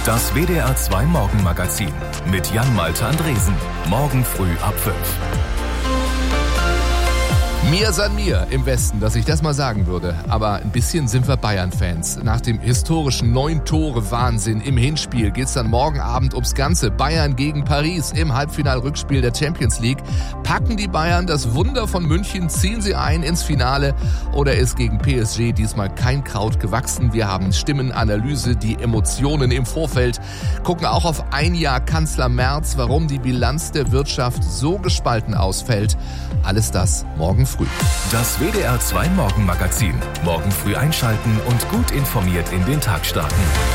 Das WDR 2 Morgenmagazin mit Jan-Malte Andresen. Morgen früh ab 5. Mir san mir im Westen, dass ich das mal sagen würde. Aber ein bisschen sind wir Bayern-Fans. Nach dem historischen 9-Tore-Wahnsinn im Hinspiel geht's dann morgen Abend ums Ganze. Bayern gegen Paris im Halbfinal-Rückspiel der Champions League. Packen die Bayern das Wunder von München, ziehen sie ein ins Finale oder ist gegen PSG diesmal kein Kraut gewachsen? Wir haben Stimmenanalyse, die Emotionen im Vorfeld, gucken auch auf ein Jahr Kanzler Merz, warum die Bilanz der Wirtschaft so gespalten ausfällt. Alles das morgen früh. Das WDR 2 Morgenmagazin. Morgen früh einschalten und gut informiert in den Tag starten.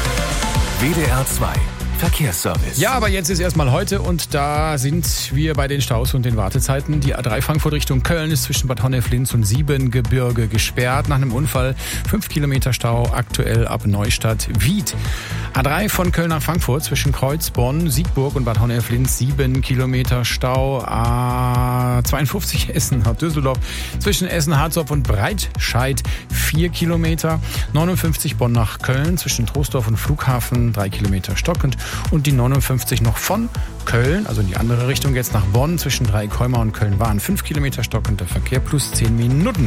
WDR 2 Verkehrsservice. Ja, aber jetzt ist erstmal heute und da sind wir bei den Staus und den Wartezeiten. Die A3 Frankfurt Richtung Köln ist zwischen Bad Honnef-Linz und Siebengebirge gesperrt. Nach einem Unfall 5 Kilometer Stau, aktuell ab Neustadt-Wied. A3 von Köln nach Frankfurt zwischen Kreuzbonn, Siegburg und Bad Honnef-Linz 7 Kilometer Stau. A52 Essen-Düsseldorf zwischen Essen-Harzopf und Breitscheid 4 Kilometer. 59 Bonn nach Köln zwischen Troisdorf und Flughafen 3 Kilometer stockend. Und die 59 noch von Köln, also in die andere Richtung, jetzt nach Bonn zwischen Dreieckholmer und Köln-Wahn 5 Kilometer stockender Verkehr plus 10 Minuten.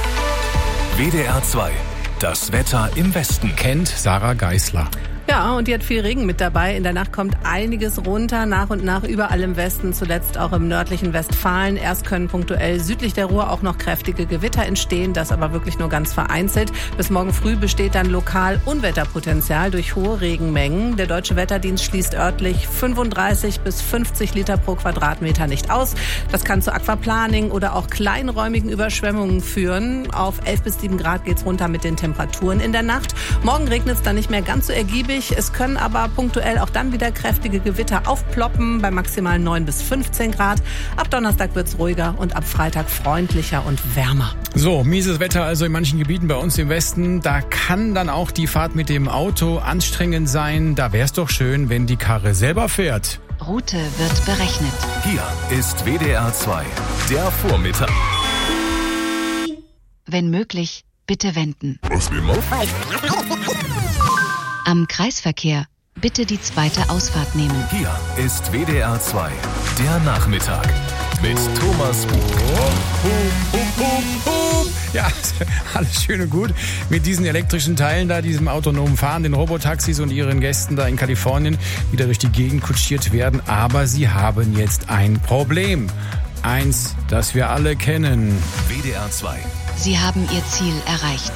WDR 2, das Wetter im Westen. Kennt Sarah Geisler. Ja, und die hat viel Regen mit dabei. In der Nacht kommt einiges runter, nach und nach überall im Westen, zuletzt auch im nördlichen Westfalen. Erst können punktuell südlich der Ruhr auch noch kräftige Gewitter entstehen, das aber wirklich nur ganz vereinzelt. Bis morgen früh besteht dann lokal Unwetterpotenzial durch hohe Regenmengen. Der Deutsche Wetterdienst schließt örtlich 35 bis 50 Liter pro Quadratmeter nicht aus. Das kann zu Aquaplaning oder auch kleinräumigen Überschwemmungen führen. Auf 11 bis 7 Grad geht's runter mit den Temperaturen in der Nacht. Morgen regnet es dann nicht mehr ganz so ergiebig. Es können aber punktuell auch dann wieder kräftige Gewitter aufploppen bei maximal 9 bis 15 Grad. Ab Donnerstag wird's ruhiger und ab Freitag freundlicher und wärmer. So, mieses Wetter also in manchen Gebieten bei uns im Westen. Da kann dann auch die Fahrt mit dem Auto anstrengend sein. Da wär's doch schön, wenn die Karre selber fährt. Route wird berechnet. Hier ist WDR 2, der Vormittag. Wenn möglich, bitte wenden. Was wir machen? Am Kreisverkehr bitte die zweite Ausfahrt nehmen. Hier ist WDR 2, der Nachmittag mit Thomas Buch. Ja, alles schön und gut mit diesen elektrischen Teilen da, diesem autonomen Fahren, den Robotaxis und ihren Gästen da in Kalifornien, die da durch die Gegend kutschiert werden. Aber sie haben jetzt ein Problem. Eins, das wir alle kennen. WDR 2. Sie haben Ihr Ziel erreicht.